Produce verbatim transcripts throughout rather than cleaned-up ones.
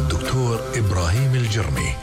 الدكتور إبراهيم الجرمي.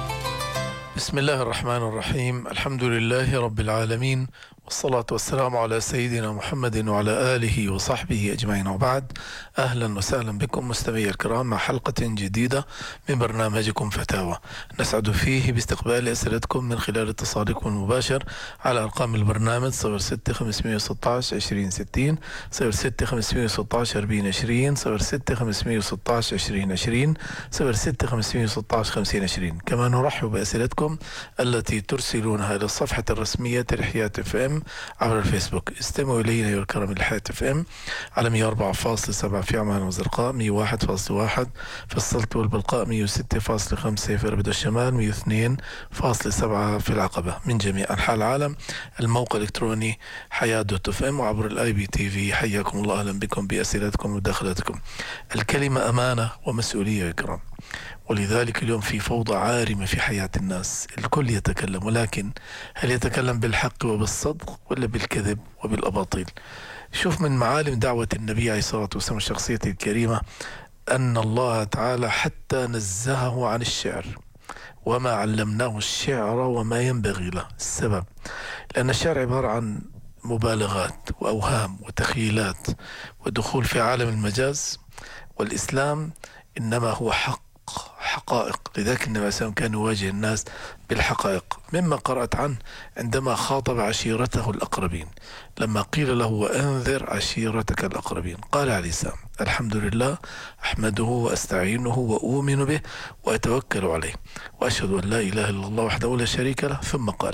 بسم الله الرحمن الرحيم. الحمد لله رب العالمين، والصلاة والسلام على سيدنا محمد وعلى آله وصحبه أجمعين، وبعد. أهلا وسهلا بكم مستمعي الكرام مع حلقة جديدة من برنامجكم فتاوى، نسعد فيه باستقبال أسئلتكم من خلال اتصالكم المباشر على أرقام البرنامج صفر ستة خمسمائة وستة عشر عشرين ستين، صفر ستة خمسمائة وستة عشر أربعين عشرين، صفر ستة خمسمائة وستة عشر عشرين عشرين، صفر ستة خمسمائة وستة عشر خمسين عشرين. كما نرحب بأسئلتكم التي ترسلونها إلى الصفحة الرسمية لحياة اف ام عبر الفيسبوك. استمعوا إلينا يا الكرام لحياة اف ام على مئة وأربعة فاصلة سبعة في عمان وزرقاء، مئة وواحد فاصلة واحد في السلط والبلقاء، مئة وستة فاصلة خمسة في إربد الشمال، مئة واثنين فاصلة سبعة في العقبة. من جميع أنحاء العالم الموقع الإلكتروني حياة دوت اف ام وعبر الاي بي تي في. حياكم الله، أهلا بكم بأسئلتكم ومداخلاتكم. الكلمة أمانة ومسؤولية يا كرام، ولذلك اليوم في فوضى عارمة في حياة الناس. الكل يتكلم، ولكن هل يتكلم بالحق وبالصدق ولا بالكذب وبالأباطيل؟ شوف، من معالم دعوة النبي عليه الصلاة والسلام وشخصيته الكريمة أن الله تعالى حتى نزهه عن الشعر، وما علمناه الشعر وما ينبغي له. السبب لأن الشعر عبارة عن مبالغات وأوهام وتخيلات ودخول في عالم المجاز، والإسلام إنما هو حق، حقائق. لذلك النبي عليه السلام كان يواجه الناس بالحقائق. مما قرأت عنه عندما خاطب عشيرته الأقربين، لما قيل له وأنذر عشيرتك الأقربين، قال عليه السلام: الحمد لله، أحمده وأستعينه وأؤمن به وأتوكل عليه، وأشهد أن لا إله إلا الله وحده لا شريك له. ثم قال: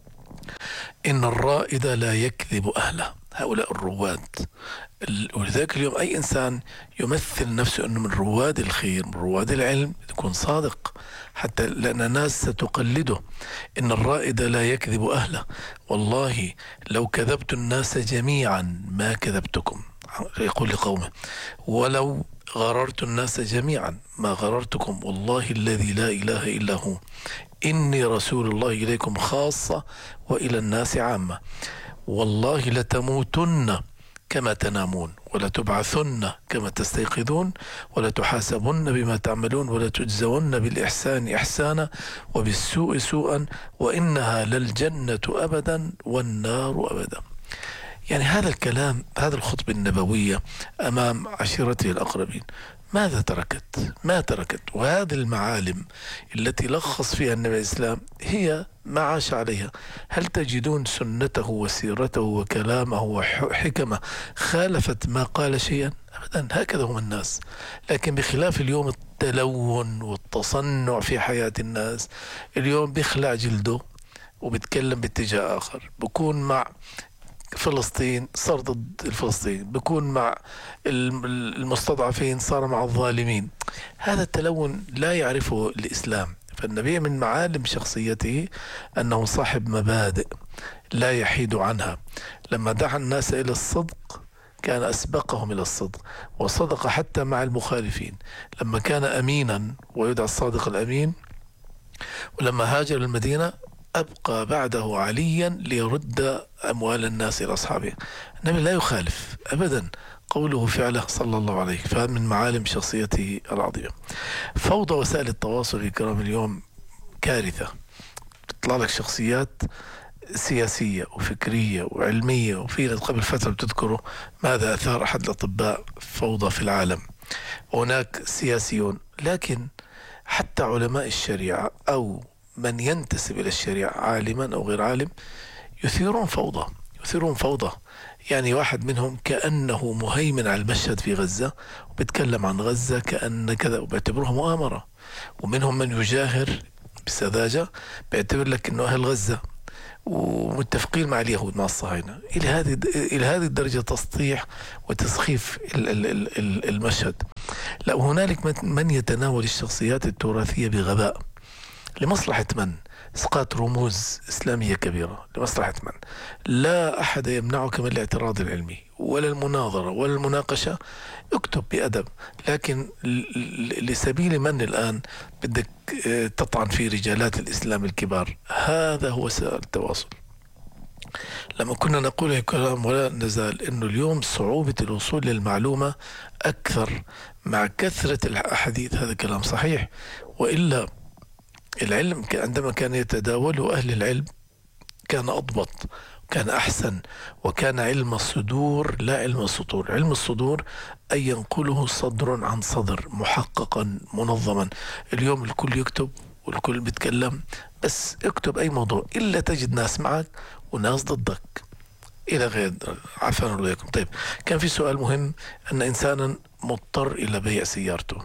إن الرائد لا يكذب أهله. هؤلاء الرواد. ولذلك اليوم أي إنسان يمثل نفسه أنه من رواد الخير، من رواد العلم، يكون صادق، حتى لأن الناس ستقلده. إن الرائد لا يكذب أهله، والله لو كذبت الناس جميعا ما كذبتكم، يقول لقومه، ولو غررت الناس جميعا ما غررتكم، والله الذي لا إله إلا هو، إني رسول الله إليكم خاصة وإلى الناس عامة، والله لتموتن كما تنامون، ولتبعثن كما تستيقظون، ولتحاسبن بما تعملون، ولتجزون بالإحسان إحسانا وبالسوء سوءا، وإنها للجنة أبدا والنار أبدا. يعني هذا الكلام، هذا الخطبة النبوية أمام عشيرته الأقربين، ماذا تركت؟ ما تركت. وهذه المعالم التي لخص فيها النبي الإسلام هي ما عاش عليها. هل تجدون سنته وسيرته وكلامه وحكمه خالفت ما قال شيئا؟ أبدا، هكذا هم الناس. لكن بخلاف اليوم التلون والتصنع في حياة الناس، اليوم بيخلع جلده وبيتكلم باتجاه آخر، بكون مع فلسطين صار ضد الفلسطين، بيكون مع المستضعفين صار مع الظالمين. هذا التلون لا يعرفه الإسلام. فالنبي من معالم شخصيته أنه صاحب مبادئ لا يحيد عنها. لما دعا الناس إلى الصدق كان أسبقهم إلى الصدق، وصدق حتى مع المخالفين. لما كان أمينا ويدعى الصادق الأمين، ولما هاجر المدينة أبقى بعده عليا ليرد أموال الناس إلى أصحابه. النبي لا يخالف أبدا، قوله فعله صلى الله عليه. فهذا من معالم شخصيته العظيمة. فوضى وسائل التواصل الكرام اليوم كارثة. تطلع لك شخصيات سياسية وفكرية وعلمية، وفي قبل فترة بتذكروا ماذا أثار أحد الأطباء فوضى في العالم. هناك سياسيون، لكن حتى علماء الشريعة أو من ينتسب إلى الشريعة عالما أو غير عالم يثيرون فوضى، يثيرون فوضى. يعني واحد منهم كأنه مهيمن على المشهد في غزة، وبيتكلم عن غزة كأن كذا، وبيعتبرها مؤامرة. ومنهم من يجاهر بسذاجة، بيعتبر لك أنه أهل غزة ومتفقين مع اليهود، مع الصهاينة. إلى هذه إلى هذه الدرجة تسطيح وتسخيف المشهد. لا، هنالك من يتناول الشخصيات التراثية بغباء لمصلحة من؟ إسقاط رموز إسلامية كبيرة لمصلحة من؟ لا أحد يمنعك من الاعتراض العلمي ولا المناظرة ولا المناقشة. اكتب بأدب، لكن لسبيل من الآن بدك تطعن في رجالات الإسلام الكبار؟ هذا هو وسائل التواصل. لما كنا نقول يا كلام ولا نزال أنه اليوم صعوبة الوصول للمعلومة أكثر مع كثرة الأحاديث، هذا كلام صحيح. وإلا العلم عندما كان يتداوله أهل العلم كان أضبط، كان أحسن، وكان علم الصدور لا علم السطور. علم الصدور أن ينقله صدر عن صدر محققا منظما. اليوم الكل يكتب والكل بيتكلم، بس اكتب أي موضوع إلا تجد ناس معك وناس ضدك إلى غير. عفوا الله يكم. طيب، كان في سؤال مهم، أن إنسانا مضطر إلى بيع سيارته،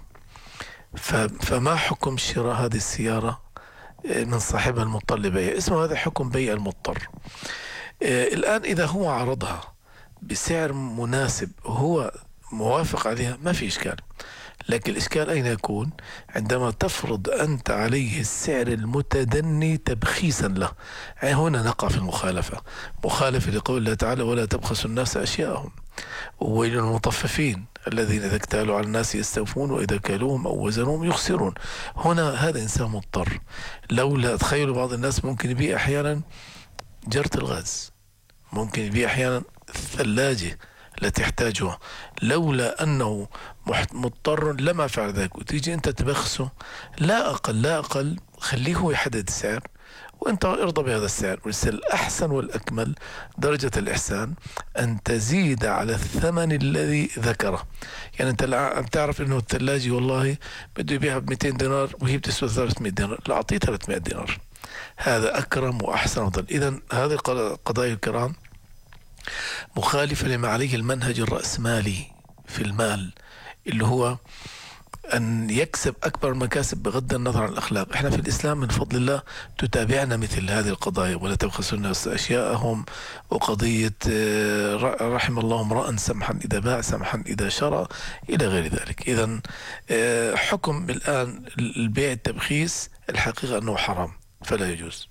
فما حكم شراء هذه السيارة من صاحبها المضطر لبيع؟ اسمه هذا حكم بيع المضطر. الآن إذا هو عرضها بسعر مناسب وهو موافق عليها ما في إشكال، لكن الإشكال أين يكون؟ عندما تفرض أنت عليه السعر المتدني تبخيسا له. يعني هنا نقع في المخالفة، مخالفة لقول الله تعالى ولا تبخسوا الناس أشياءهم، وويل للمطففين الذين إذا اكتالوا على الناس يستوفون وإذا كالوهم أو وزنوهم يخسرون. هنا هذا إنسان مضطر. لولا تخيلوا بعض الناس ممكن يبيع أحيانا جرة الغاز، ممكن يبيع أحيانا الثلاجة التي يحتاجها، لولا أنه مضطر لما فعل ذلك. وتيجي أنت تبخسه، لا أقل لا أقل خليه هو يحدد السعر وأنت ارضى بهذا السعر. بس الأحسن والأكمل درجة الإحسان أن تزيد على الثمن الذي ذكره. يعني أنت تعرف أنه الثلاجة والله بده يبيعها ب مئتين دينار وهي بتسوى ثلاثمئة دينار، لا أعطيه ثلاثمئة دينار، هذا أكرم وأحسن وأفضل. إذن هذه قضايا الكرام مخالفة لما عليه المنهج الرأسمالي في المال، اللي هو أن يكسب أكبر مكاسب بغض النظر عن الأخلاق. إحنا في الإسلام من فضل الله تتابعنا مثل هذه القضايا، ولا تبخسوا الناس أشياءهم، وقضية رحم الله امرأ سمحا إذا باع سمحا إذا شرى إلى غير ذلك. إذن حكم الآن البيع التبخيس الحقيقة أنه حرام فلا يجوز.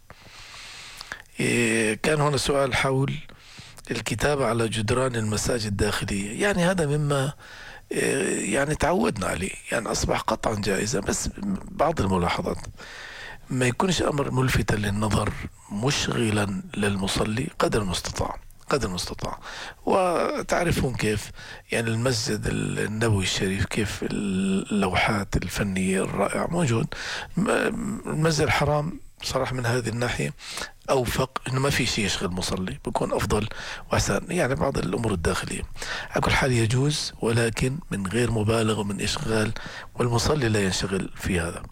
كان هنا سؤال حول الكتابة على جدران المساجد الداخلية. يعني هذا مما يعني تعودنا عليه، يعني أصبح قطعا جائزة، بس بعض الملاحظات ما يكونش أمر ملفتا للنظر مشغلا للمصلي قدر المستطاع قدر المستطاع. وتعرفون كيف يعني المسجد النبوي الشريف كيف اللوحات الفنية الرائعة موجود. المسجد الحرام صراحة من هذه الناحية أوفق، إنه ما في شيء يشغل المصلي، بيكون أفضل وأحسن. يعني بعض الأمور الداخلية على كل حال يجوز، ولكن من غير مبالغة ومن إشغال، والمصلي لا ينشغل في هذا.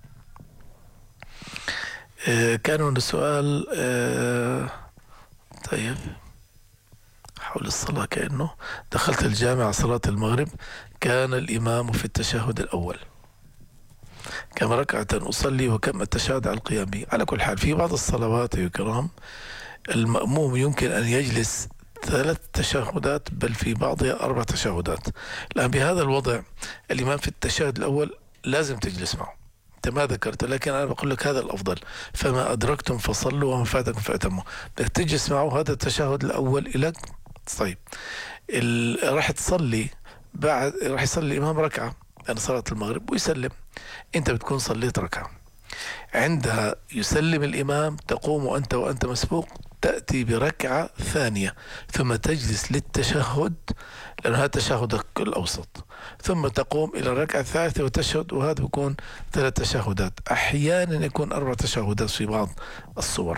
آه كان هنا السؤال آه طيب حول الصلاة، كأنه دخلت الجامع صلاة المغرب، كان الإمام في التشهد الأول، كم ركعة أصلي وكم التشهد على القيام به؟ على كل حال في بعض الصلوات يا كرام المأموم يمكن أن يجلس ثلاث تشهدات، بل في بعضها أربع تشهدات. الآن بهذا الوضع الإمام في التشهد الأول لازم تجلس معه، أنت ما ذكرت، لكن أنا بقول لك هذا الأفضل. فما أدركتم فصلوا وما فاتكم فأتموا، بدك تجلس معه. هذا التشهد الأول لك. طيب راح تصلي بعد، راح يصلي الإمام ركعة يعني صلاة المغرب ويسلم، أنت بتكون صليت ركعة. عندها يسلم الإمام تقوم وأنت وأنت مسبوق، تأتي بركعة ثانية ثم تجلس للتشهد، لأن هذا تشهدك الأوسط، ثم تقوم إلى الركعة الثالثة وتشهد، وهذا بيكون ثلاث تشهدات. أحيانا يكون أربع تشهدات في بعض الصور.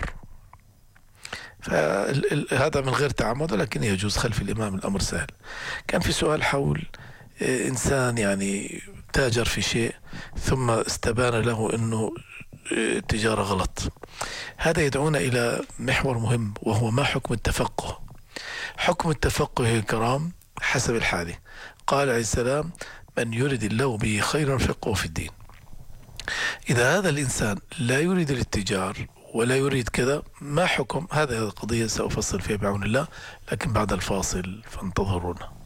فهذا من غير تعمد، ولكن يجوز خلف الإمام، الأمر سهل. كان في سؤال حول إنسان يعني تاجر في شيء ثم استبان له أنه تجارة غلط. هذا يدعونا إلى محور مهم، وهو ما حكم التفقه. حكم التفقه يا كرام حسب الحالة. قال عليه السلام من يريد الله به خيرا فقهه في الدين. إذا هذا الإنسان لا يريد الاتجار ولا يريد كذا، ما حكم؟ هذا القضية سأفصل فيها بعون الله، لكن بعد الفاصل فانتظرونا.